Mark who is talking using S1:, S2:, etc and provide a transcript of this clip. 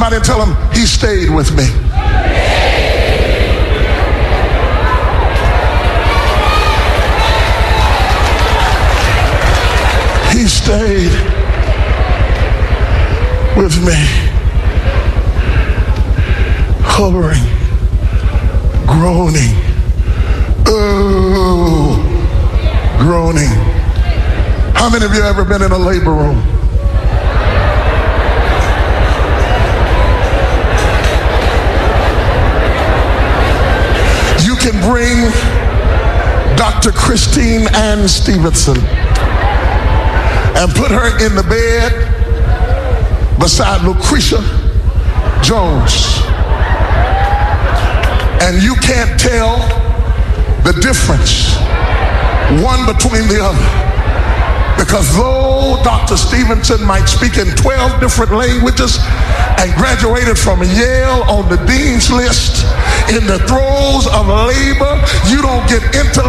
S1: somebody and tell them, he stayed with me. He stayed with me. Hovering, groaning, groaning. How many of you ever been in a labor room? You can bring Dr. Christine Ann Stevenson and put her in the bed beside Lucretia Jones. And you can't tell the difference one between the other. Because though Dr. Stevenson might speak in 12 different languages and graduated from Yale on the dean's list, in the throes of labor, you don't get intellect